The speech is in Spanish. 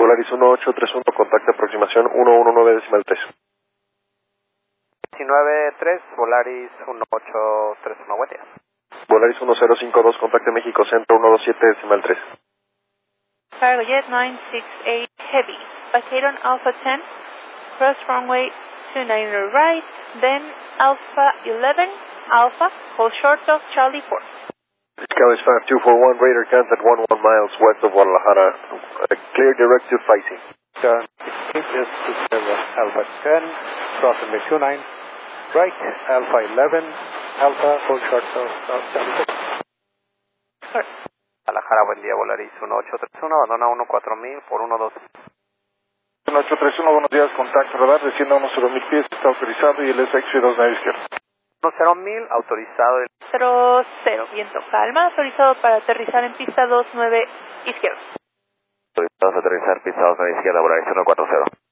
Volaris 1831, contacto aproximación 119.3. 19.3, Volaris 1831, buen día. Volaris 1052, contacto México Centro 127.3. Cargojet 968 Heavy, vacate on Alpha 10, cross runway 29 right, then Alpha 11, Alpha, hold short of Charlie 4. Skyways 5241, radar guns at 11 miles west of Guadalajara. Clear direct to Faisy. Turn 16, just to clear Alpha 10, cross runway 29 right, Alpha 11, Alpha, hold short of Charlie 4. Guadalajara, buen día, Volaris 1831, abandona 14000 por 12. 1831, buenos días, contacto radar, desciende a unos 0.000 pies, está autorizado y el SX 2 9 izquierda. 10000, autorizado el 00, viento calma, autorizado para aterrizar en pista 29 izquierda. Autorizados a aterrizar, pista 29 izquierda, Volaris 140.